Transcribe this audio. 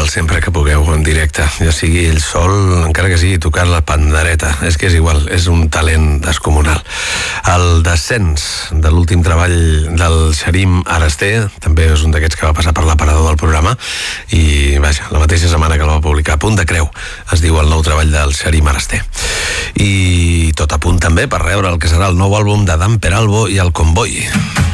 sempre que pugueu en directe, ja sigui ell sol, encara que sigui tocant la pandereta, és que és igual, és un talent descomunal. El descens de l'últim treball del Xarim Araster també és un d'aquests que va passar per l'aparador del programa i vaja, la mateixa setmana que el va publicar, Punt de Creu es diu el nou treball del Xarim Araster. I tot a punt també per rebre el que serà el nou àlbum de Dan Peralbo i el Comboi.